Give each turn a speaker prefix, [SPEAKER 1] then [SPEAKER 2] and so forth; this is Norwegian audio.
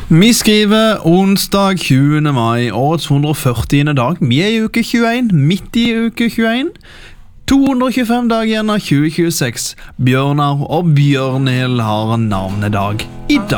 [SPEAKER 1] Vi skriver onsdag 20. mai, årets 140. dag. Vi i uke 21, midt i uke 21. 225 dager igjen av 2026. Bjørnar og Bjørnhild har navnedag i dag.